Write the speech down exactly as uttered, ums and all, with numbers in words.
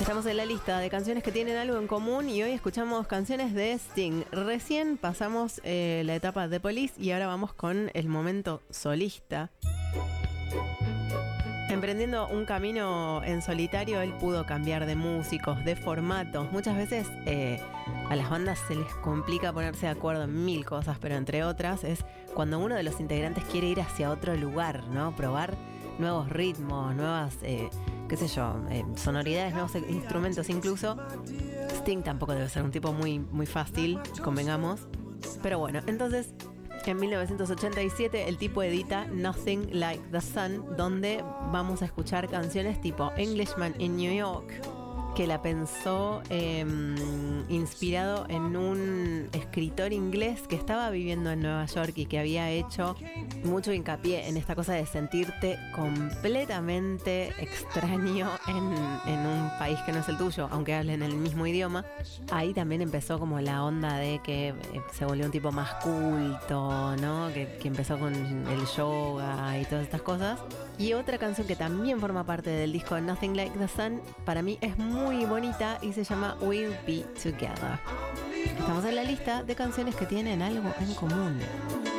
Estamos en la lista de canciones que tienen algo en común y hoy escuchamos canciones de Sting. Recién pasamos eh, la etapa de Police y ahora vamos con el momento solista. Emprendiendo un camino en solitario, él pudo cambiar de músicos, de formatos. Muchas veces eh, a las bandas se les complica ponerse de acuerdo en mil cosas, pero entre otras es cuando uno de los integrantes quiere ir hacia otro lugar, ¿no? Probar nuevos ritmos, nuevas, eh, qué sé yo, eh, sonoridades, nuevos instrumentos incluso. Sting tampoco debe ser un tipo muy, muy fácil, convengamos. Pero bueno, entonces en mil novecientos ochenta y siete el tipo edita Nothing Like the Sun, donde vamos a escuchar canciones tipo Englishman in New York, que la pensó eh, inspirado en un escritor inglés que estaba viviendo en Nueva York y que había hecho mucho hincapié en esta cosa de sentirte completamente extraño en, en un país que no es el tuyo, aunque hablen el mismo idioma. Ahí también empezó como la onda de que eh, se volvió un tipo más culto, ¿no? Que, que empezó con el yoga y todas estas cosas. Y otra canción que también forma parte del disco Nothing Like the Sun, para mí es muy bonita y se llama We'll Be Together. Estamos en la lista de canciones que tienen algo en común.